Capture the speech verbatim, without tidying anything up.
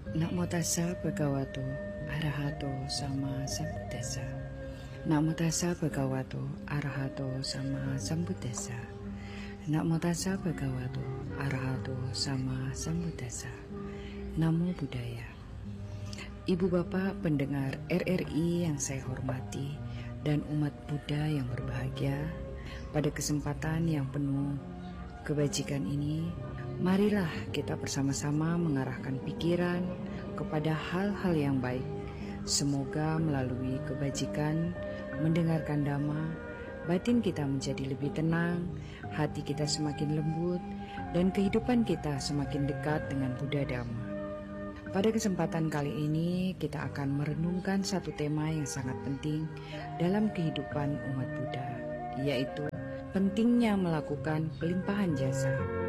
Namo tassa bhagavato arahato sama sambuddhassa. Namo tassa bhagavato arahato sama sambuddhassa. Namo tassa bhagavato arahato sama sambuddhassa. Namo Buddhaya. Ibu bapak pendengar R R I yang saya hormati dan umat Buddha yang berbahagia, pada kesempatan yang penuh kebajikan ini, marilah kita bersama-sama mengarahkan pikiran kepada hal-hal yang baik. Semoga melalui kebajikan, mendengarkan dhamma, batin kita menjadi lebih tenang, hati kita semakin lembut, dan kehidupan kita semakin dekat dengan Buddha Dhamma. Pada kesempatan kali ini, kita akan merenungkan satu tema yang sangat penting dalam kehidupan umat Buddha, yaitu pentingnya melakukan pelimpahan jasa.